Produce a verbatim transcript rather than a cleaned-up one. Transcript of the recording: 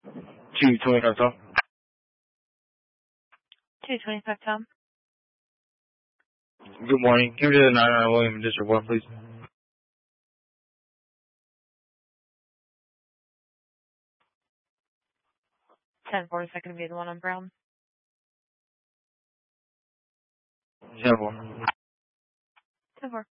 two twenty-five Tom. two twenty-five Tom. Good morning. Give me the nine nine William District one, please. ten forty-second to be the one on Brown. ten four. ten four.